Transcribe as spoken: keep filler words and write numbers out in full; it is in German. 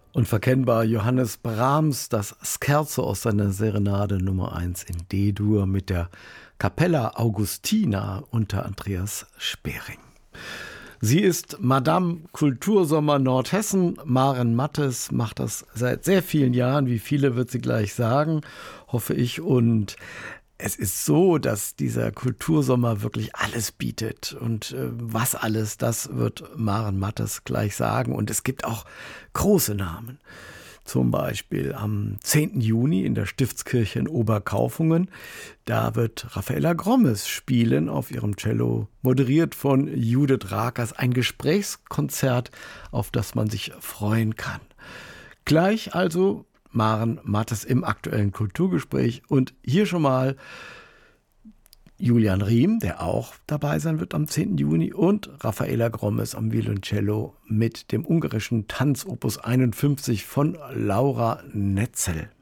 Unverkennbar Johannes Brahms, das Scherzo aus seiner Serenade Nummer eins in D-Dur mit der Capella Augustina unter Andreas Spering. Sie ist Madame Kultursommer Nordhessen. Maren Mattes macht das seit sehr vielen Jahren. Wie viele wird sie gleich sagen, hoffe ich. Und es ist so, dass dieser Kultursommer wirklich alles bietet. Und äh, was alles, das wird Maren Mattes gleich sagen. Und es gibt auch große Namen. Zum Beispiel am zehnten Juni in der Stiftskirche in Oberkaufungen. Da wird Raffaella Grommes spielen auf ihrem Cello, moderiert von Judith Rakers. Ein Gesprächskonzert, auf das man sich freuen kann. Gleich also Maren Mattes im aktuellen Kulturgespräch. Und hier schon mal Julian Riem, der auch dabei sein wird am zehnten Juni, und Raffaella Grommes am Violoncello mit dem ungarischen Tanz Opus einundfünfzig von Laura Netzel.